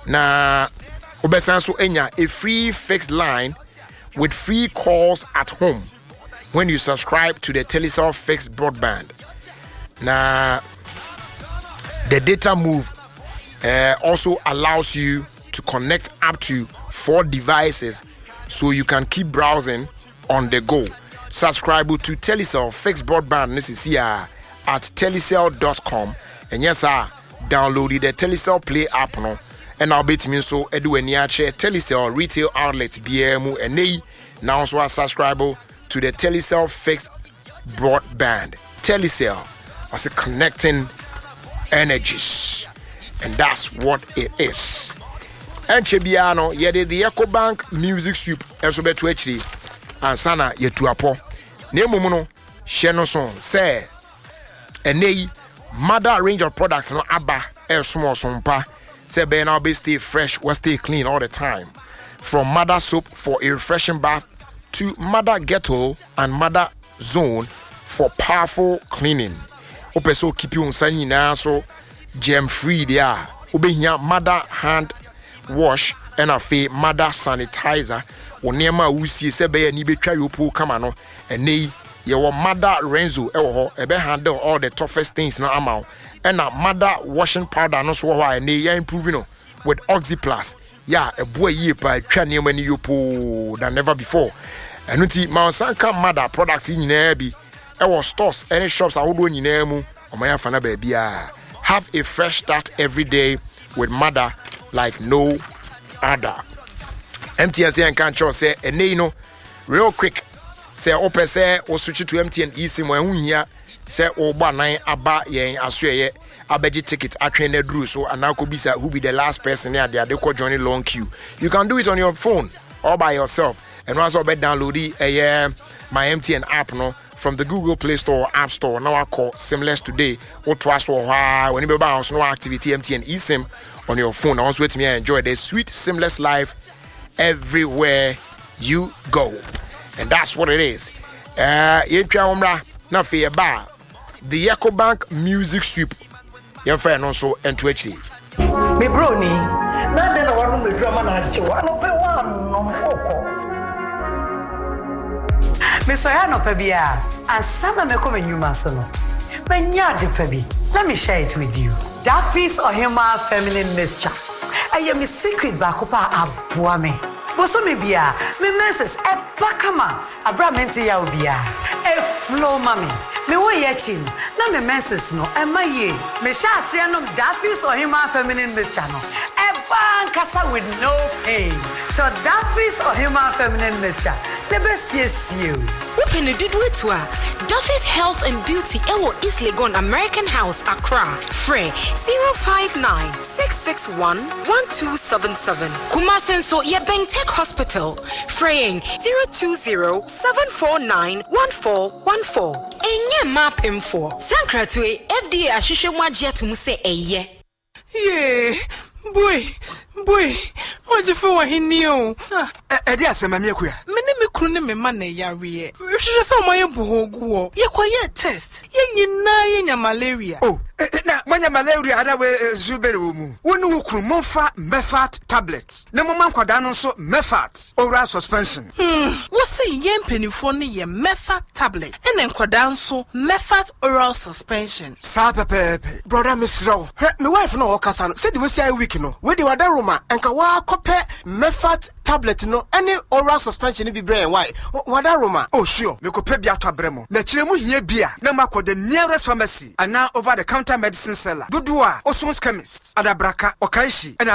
Na obesan so enya a free fixed line with free calls at home when you subscribe to the Telecel fixed broadband. Now, the data move also allows you to connect up to 4 devices so you can keep browsing on the go. Subscribe to Telecel fixed broadband. This is here at telecel.com. And yes, sir, download the Telecel Play app no. And I'll bet me so edu eniache Telecel retail outlet BMU and now also subscribe to the Telecel fixed broadband. Telecel as a connecting energies, and that's what it is. And Chebiano, yede the EcoBank music soup and so betu actually and sana yetu apo. Nemuno sheno son say and mother range of products no abba small sompa. Say be now be stay fresh, will stay clean all the time. From mother soap for a refreshing bath to mother ghetto and mother zone for powerful cleaning. Ope so keep you on sunny now so gem free there. Obe here mother hand wash and a fe mother sanitizer. Onema usi se be ni betwa yopo kama no ene your mother Renzo ewo ebe handle all the toughest things na amount. And a mother washing powder no so why and they are improving with Oxyplus. Yeah, a boy ye pa twa many yopo than never before. And unti Masanka mother products in nebi our stores any shops are doing in mu or my fana baby. Have a fresh start every day with mother like no other. MTN and can't say and no real quick. Say open say or switch to MTN eSIM when here say oba nine aba yen aswe abeji ticket attrain drew so and now could be who be the last person there they call joining long queue. You can do it on your phone or by yourself and also be download my MTN app no from the Google Play Store or App Store. Now I call Seamless today or twice or when you bounce no activity MTN eSIM on your phone. Also with me and enjoy the sweet seamless life everywhere you go. And that's what it is. Na fear bar the EcoBank music sweep. Your friend also and to actually. Me brony, na den one me drama na chi one pe one no oko. Me so ya no pe bia, asana me ko menuma so no. Menya de pe bi. Let me share it with you. Daffy's Ohima feminine mixture. I am a secret back pa aboa me. Boso me bia, me menses e bakama, abra menti ya obia. E flow mami. Me wo ye chi no, na me menses no, e ma ye. Me sha ase no Daffy's Ohima feminine mixture no. E bankasa with no pain. So Daffy's Ohima feminine mixture. The best yes you. Who can you do it to her? Daffy's Health and Beauty Ewo East Legon American House Accra. Frey 059-661-1277. Kumasenso Yebeng Tech Hospital. Freying 020-749-1414. Enye mapim for. Sankratwe FDA Ashishe Mwajia Tumuse Eye. Yeah, boy, what you for him new? Edia semamie kuya. Me kunu ne me ma na yare. Hwehwe so my bohoguo. Ye kwaye test. Ye nyina ye nya malaria. Oh, na manya malaria ada we zubere wo mu. Wonu kunu monfa Mefat tablets. Na mama nkwada no so Mefat oral suspension. Wo say ye mpanifo ne ye Mefat tablet. Ene nkwada nso Mefat oral suspension. Sa pepe. Brother Misraw. Me wife no okasa no. Say the we say week no. We dey wada Roma enka wa kope Mefat tablet no any oral suspension be brain why wada Roma. Oh sure. Me kope bia to abremo. Na kire mu hie bia na makọ the nearest pharmacy and now over the counter medicine seller. Dudua Osons chemist Adabraka Okaishi and